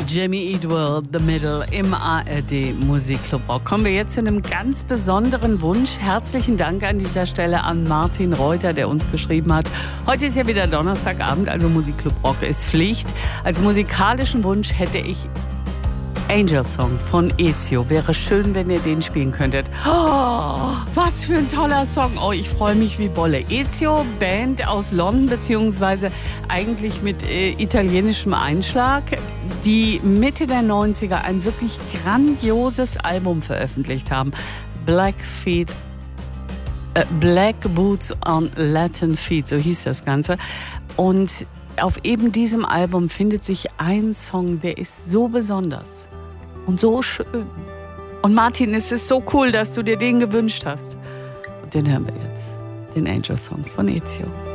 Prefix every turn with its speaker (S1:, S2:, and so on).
S1: Jamie Eat World, The Middle im ARD Musikclub Rock. Kommen wir jetzt zu einem ganz besonderen Wunsch. Herzlichen Dank an dieser Stelle an Martin Reuter, der uns geschrieben hat. Heute ist ja wieder Donnerstagabend, also Musikclub Rock ist Pflicht. Als musikalischen Wunsch hätte ich Angel Song von Ezio. Wäre schön, wenn ihr den spielen könntet. Oh, was für ein toller Song. Oh, ich freue mich wie Bolle. Ezio, Band aus London, beziehungsweise eigentlich mit italienischem Einschlag, die Mitte der 90er ein wirklich grandioses Album veröffentlicht haben. Black Boots on Latin Feet, so hieß das Ganze. Und auf eben diesem Album findet sich ein Song, der ist so besonders und so schön. Und Martin, es ist so cool, dass du dir den gewünscht hast. Und den hören wir jetzt, den Angel Song von Ezio.